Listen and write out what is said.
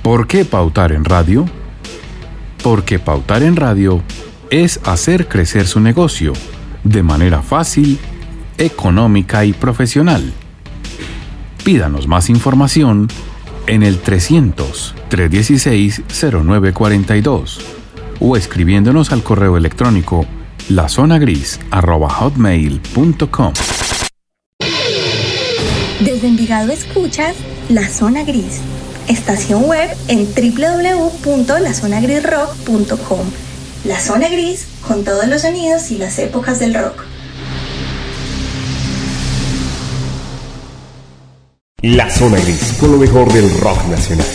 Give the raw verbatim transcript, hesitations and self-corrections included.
¿Por qué pautar en radio? Porque pautar en radio es hacer crecer su negocio de manera fácil, económica y profesional. Pídanos más información en el trescientos, trescientos dieciséis, cero nueve cuarenta y dos o escribiéndonos al correo electrónico lazonagris arroba hotmail punto com. Desde Envigado escuchas La Zona Gris, estación web en doble u doble u doble u punto la zona gris rock punto com. La Zona Gris, con todos los sonidos y las épocas del rock. La Zona Gris, con lo mejor del rock nacional.